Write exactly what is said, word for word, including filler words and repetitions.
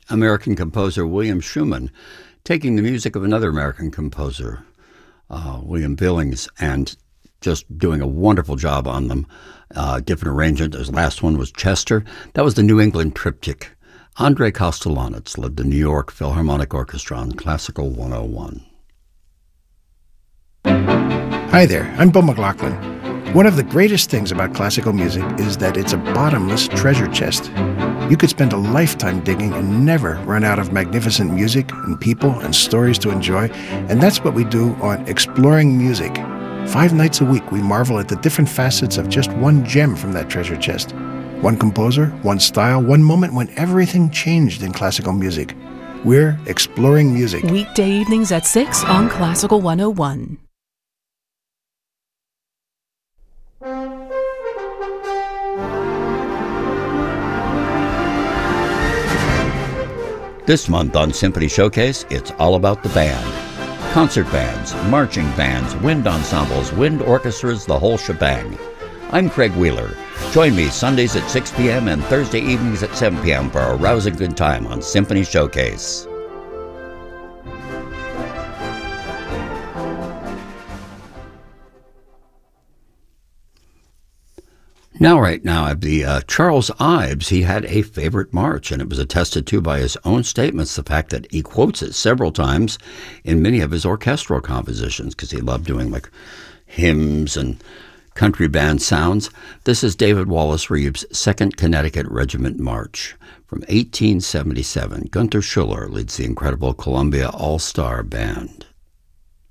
American composer William Schumann, taking the music of another American composer, uh, William Billings, and just doing a wonderful job on them. Uh, different arrangement. His last one was Chester. That was the New England Triptych. Andrei Kostelanetz led the New York Philharmonic Orchestra on Classical one oh one. Hi there, I'm Bill McLaughlin. One of the greatest things about classical music is that it's a bottomless treasure chest. You could spend a lifetime digging and never run out of magnificent music and people and stories to enjoy, and that's what we do on Exploring Music. Five nights a week, we marvel at the different facets of just one gem from that treasure chest. One composer, one style, one moment when everything changed in classical music. We're Exploring Music. Weekday evenings at six on Classical one oh one. This month on Symphony Showcase, it's all about the band. Concert bands, marching bands, wind ensembles, wind orchestras, the whole shebang. I'm Craig Wheeler. Join me Sundays at six p.m. and Thursday evenings at seven p.m. for a rousing good time on Symphony Showcase. Now, right now, the uh, Charles Ives, he had a favorite march, and it was attested to by his own statements, the fact that he quotes it several times in many of his orchestral compositions, because he loved doing like hymns and country band sounds. This is David Wallace Reeves' Second Connecticut Regiment March from eighteen seventy-seven. Gunther Schuller leads the incredible Columbia All-Star Band.